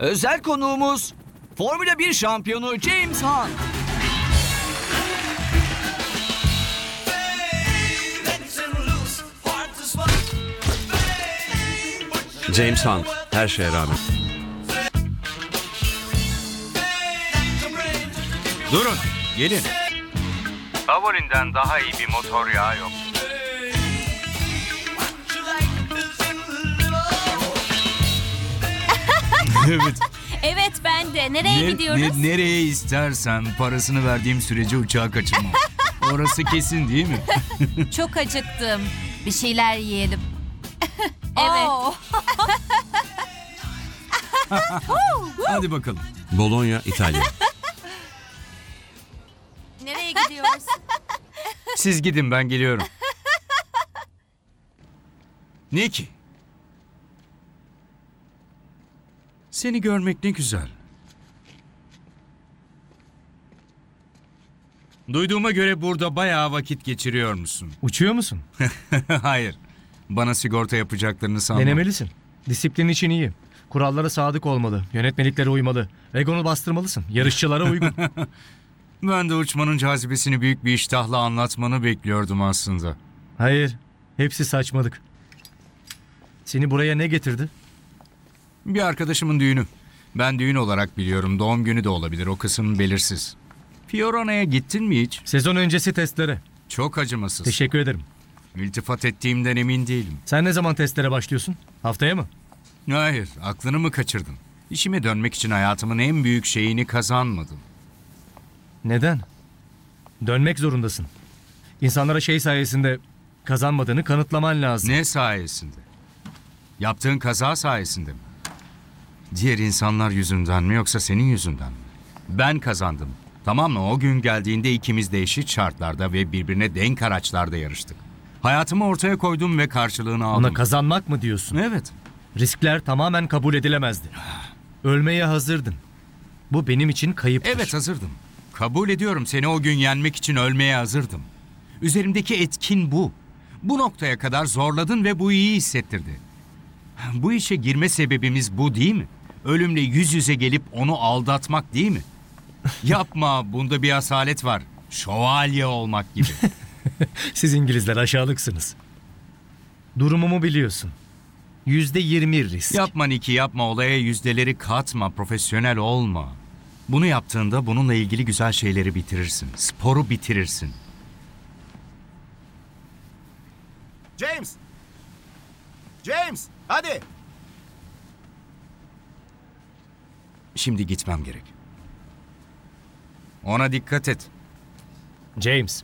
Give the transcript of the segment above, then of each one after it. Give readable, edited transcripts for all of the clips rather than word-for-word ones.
Özel konuğumuz Formula 1 şampiyonu James Hunt. James Hunt, her şeye rağmen. Durun, gelin. Favorin'den daha iyi bir motor yağı yok. Evet. Evet ben de. Nereye gidiyoruz? Nereye istersen, parasını verdiğim sürece uçağı kaçırmam. Orası kesin değil mi? Çok acıktım. Bir şeyler yiyelim. Evet. Hadi bakalım. Bologna, İtalya. Nereye gidiyoruz? Siz gidin, ben geliyorum. Nicky. Seni görmek ne güzel. Duyduğuma göre burada bayağı vakit geçiriyor musun? Uçuyor musun? Hayır. Bana sigorta yapacaklarını sanmam. Denemelisin. Disiplin için iyi. Kurallara sadık olmalı. Yönetmeliklere uymalı. Egonu bastırmalısın. Yarışçılara uygun. Ben de uçmanın cazibesini büyük bir iştahla anlatmanı bekliyordum aslında. Hayır. Hepsi saçmalık. Seni buraya ne getirdi? Bir arkadaşımın düğünü. Ben düğün olarak biliyorum. Doğum günü de olabilir. O kısım belirsiz. Fiorana'ya gittin mi hiç? Sezon öncesi testlere. Çok acımasız. Teşekkür ederim. İltifat ettiğimden emin değilim. Sen ne zaman testlere başlıyorsun? Haftaya mı? Hayır, aklını mı kaçırdın? İşime dönmek için hayatımın en büyük şeyini kazanmadım. Neden? Dönmek zorundasın. İnsanlara şey sayesinde kazanmadığını kanıtlaman lazım. Ne sayesinde? Yaptığın kaza sayesinde mi? Diğer insanlar yüzünden mi yoksa senin yüzünden mi? Ben kazandım. Tamam mı? O gün geldiğinde ikimiz de eşit şartlarda ve birbirine denk araçlarda yarıştık. Hayatımı ortaya koydum ve karşılığını aldım. Ona kazanmak mı diyorsun? Evet. Riskler tamamen kabul edilemezdi. Ölmeye hazırdın. Bu benim için kayıptır. Evet, hazırdım. Kabul ediyorum, seni o gün yenmek için ölmeye hazırdım. Üzerimdeki etkin bu. Bu noktaya kadar zorladın ve bu iyi hissettirdi. Bu işe girme sebebimiz bu değil mi? Ölümle yüz yüze gelip onu aldatmak değil mi? Yapma, bunda bir asalet var. Şövalye olmak gibi. Siz İngilizler aşağılıksınız. Durumumu biliyorsun. %20 risk. Yapma Nicky, yapma. Olaya yüzdeleri katma, profesyonel olma. Bunu yaptığında bununla ilgili güzel şeyleri bitirirsin. Sporu bitirirsin. James! James! Hadi! Şimdi gitmem gerek. Ona dikkat et. James.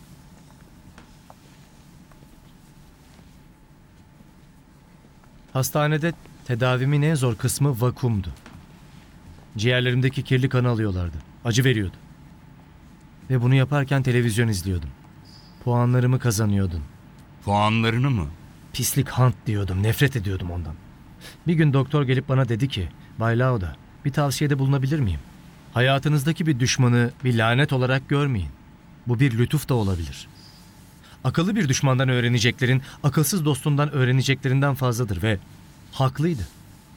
Hastanede tedavimin en zor kısmı vakumdu. Ciğerlerimdeki kirli kanı alıyorlardı. Acı veriyordu. Ve bunu yaparken televizyon izliyordum. Puanlarımı kazanıyordun. Puanlarını mı? Pislik Hunt diyordum. Nefret ediyordum ondan. Bir gün doktor gelip bana dedi ki, Bay Lauda, bir tavsiyede bulunabilir miyim? Hayatınızdaki bir düşmanı bir lanet olarak görmeyin. Bu bir lütuf da olabilir. Akıllı bir düşmandan öğreneceklerin, akılsız dostundan öğreneceklerinden fazladır ve haklıydı.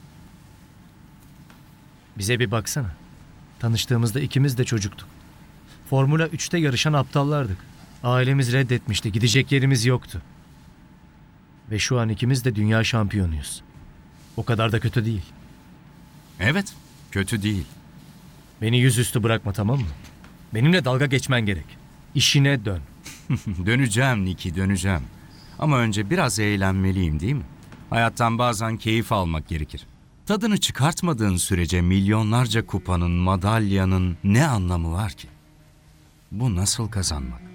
Bize bir baksana. Tanıştığımızda ikimiz de çocuktuk. Formula 3'te yarışan aptallardık. Ailemiz reddetmişti, gidecek yerimiz yoktu. Ve şu an ikimiz de dünya şampiyonuyuz. O kadar da kötü değil. Evet, kötü değil. Beni yüzüstü bırakma, tamam mı? Benimle dalga geçmen gerek. İşine dön. Döneceğim Nicky, döneceğim. Ama önce biraz eğlenmeliyim değil mi? Hayattan bazen keyif almak gerekir. Tadını çıkartmadığın sürece milyonlarca kupanın, madalyanın ne anlamı var ki? Bu nasıl kazanmak?